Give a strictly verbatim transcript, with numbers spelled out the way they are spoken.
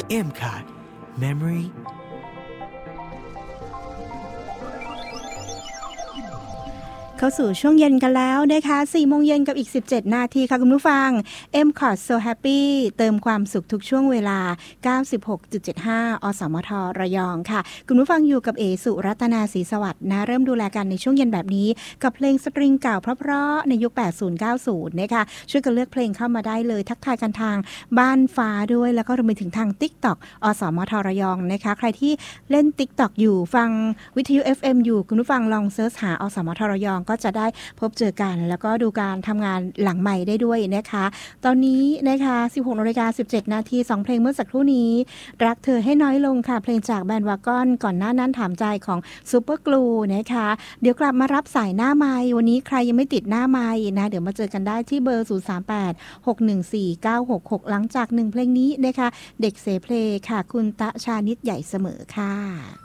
เอ็ม คาร์ด Memory เข้าสู่ช่วงเย็นกันแล้วนะคะสี่โมงเย็นกับอีกสิบเจ็ดนาทีค่ะคุณผู้ฟัง เอ็ม คอร์ด So Happy เติมความสุขทุกช่วงเวลา เก้าสิบหกจุดเจ็ดห้า อสมทระยองค่ะคุณผู้ฟังอยู่กับเอสุรัตนาศรีสวัสดิ์นะเริ่มดูแลกันในช่วงเย็นแบบนี้กับเพลงสตริงเก่าเพราะๆในยุค แปดสิบ เก้าสิบ นะคะช่วยกันเลือกเพลงเข้ามาได้เลยทักทายกันทางบ้านฟ้าด้วยแล้วก็รวมไปถึงทาง TikTok อสมทระยองนะคะใครที่เล่น TikTok อยู่ฟังวิทยุ เอฟ เอ็ม อยู่คุณผู้ฟังลองเสิร์ชหาอสมทระยองก็จะได้พบเจอกันแล้วก็ดูการทำงานหลังใหม่ได้ด้วยนะคะตอนนี้นะคะ สิบหกนาฬิกาสิบเจ็ดนาทีสองเพลงเมื่อสักครู่นี้รักเธอให้น้อยลงค่ะเพลงจากแบนด์วากอนก่อนหน้านั้นถามใจของซูเปอร์กลูนะคะเดี๋ยวกลับมารับสายหน้าไมค์วันนี้ใครยังไม่ติดหน้าไมค์นะเดี๋ยวมาเจอกันได้ที่เบอร์ศูนย์ สาม แปด หก หนึ่ง สี่ เก้า หก หกหลังจากหนึ่งเพลงนี้นะคะเด็กเสเพลงค่ะคุณตะชานิดใหญ่เสมอค่ะ